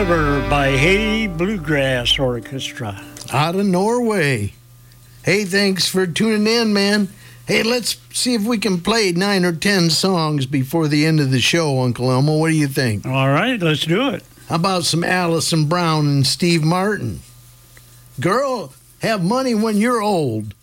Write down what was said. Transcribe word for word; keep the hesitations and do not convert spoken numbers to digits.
By Haiti Bluegrass Orchestra. Out of Norway. Hey, thanks for tuning in, man. Hey, let's see if we can play nine or ten songs before the end of the show, Uncle Elmo. What do you think? All right, let's do it. How about some Alison Brown and Steve Martin? Girl, have money when you're old.